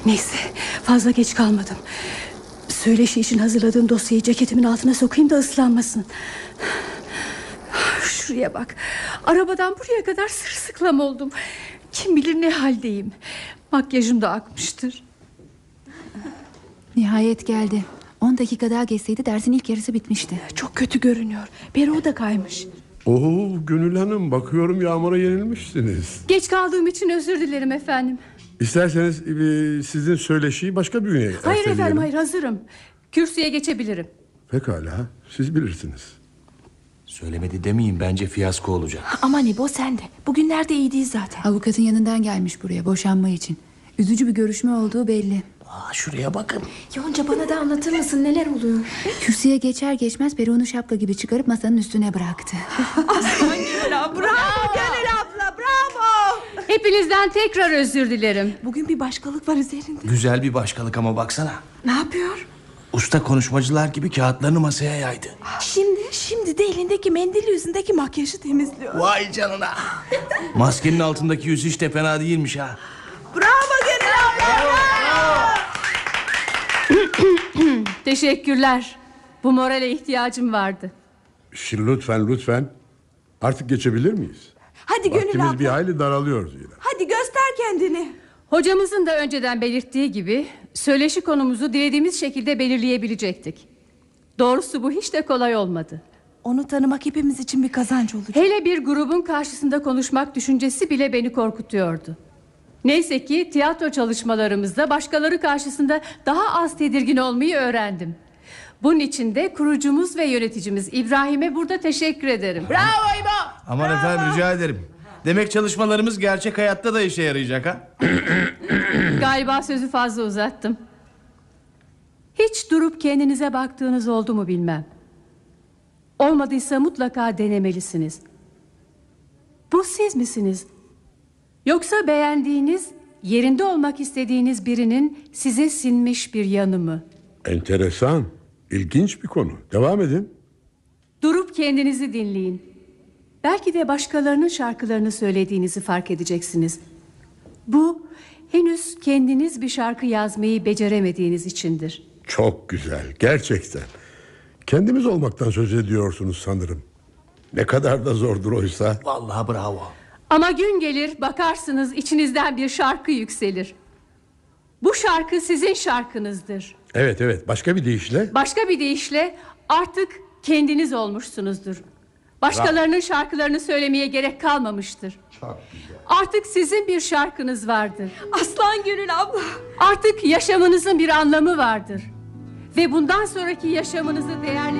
Neyse, fazla geç kalmadım. Söyleşi için hazırladığım dosyayı ceketimin altına sokayım da ıslanmasın. Şuraya bak. Arabadan buraya kadar sırılsıklam oldum. Kim bilir ne haldeyim. Makyajım da akmıştır. Nihayet geldi. 10 dakika daha geçseydi dersin ilk yarısı bitmişti. Çok kötü görünüyor. Beru da kaymış. Oo Gönül Hanım, bakıyorum yağmura yenilmişsiniz. Geç kaldığım için özür dilerim efendim. İsterseniz sizin söyleşiyi başka bir güne Hayır erteleyelim. efendim, hayır, hazırım. Kürsüye geçebilirim. Pekala, siz bilirsiniz. Söylemedi demeyin, bence fiyasko olacak. Aman İbo, sen de. Bugünlerde iyi değil zaten. Avukatın yanından gelmiş buraya boşanma için. Üzücü bir görüşme olduğu belli. Şuraya bakın. Yonca, bana da anlatır mısın, neler oluyor? Kürsüye geçer geçmez Beru'nu şapka gibi çıkarıp masanın üstüne bıraktı. Bravo Gönül abla, bravo. Hepinizden tekrar özür dilerim. Bugün bir başkalık var üzerinde. Güzel bir başkalık ama baksana. Ne yapıyor? Usta konuşmacılar gibi kağıtlarını masaya yaydı. Şimdi de elindeki mendil yüzündeki makyajı temizliyor. Vay canına. Maskenin altındaki yüz hiç de fena değilmiş ha. Bravo Gönül abla. Teşekkürler. Bu morale ihtiyacım vardı. Lütfen. Artık geçebilir miyiz? Hadi Gönül Vaktimiz abla. bir hayli daralıyor yine. Hadi göster kendini. Hocamızın da önceden belirttiği gibi söyleşi konumuzu dilediğimiz şekilde belirleyebilecektik. Doğrusu bu hiç de kolay olmadı. Onu tanımak hepimiz için bir kazanç olacak. Hele bir grubun karşısında konuşmak düşüncesi bile beni korkutuyordu. Neyse ki tiyatro çalışmalarımızda başkaları karşısında daha az tedirgin olmayı öğrendim. Bunun için de kurucumuz ve yöneticimiz İbrahim'e burada teşekkür ederim. Bravo İbo. Aman efendim, rica ederim. Demek çalışmalarımız gerçek hayatta da işe yarayacak ha? Galiba sözü fazla uzattım. Hiç durup kendinize baktığınız oldu mu bilmem. Olmadıysa mutlaka denemelisiniz. Bu siz misiniz? Yoksa beğendiğiniz, yerinde olmak istediğiniz birinin size sinmiş bir yanı mı? Enteresan, ilginç bir konu. Devam edin. Durup kendinizi dinleyin. Belki de başkalarının şarkılarını söylediğinizi fark edeceksiniz. Bu henüz kendiniz bir şarkı yazmayı beceremediğiniz içindir. Çok güzel, gerçekten. Kendimiz olmaktan söz ediyorsunuz sanırım. Ne kadar da zordur oysa. Vallahi bravo. Ama gün gelir bakarsınız içinizden bir şarkı yükselir. Bu şarkı sizin şarkınızdır. Evet, başka bir deyişle. Başka bir deyişle artık kendiniz olmuşsunuzdur. Başkalarının şarkılarını söylemeye gerek kalmamıştır. Çok güzel. Artık sizin bir şarkınız vardır. Aslan Gönül abla. Artık yaşamınızın bir anlamı vardır. Ve bundan sonraki yaşamınızı değerli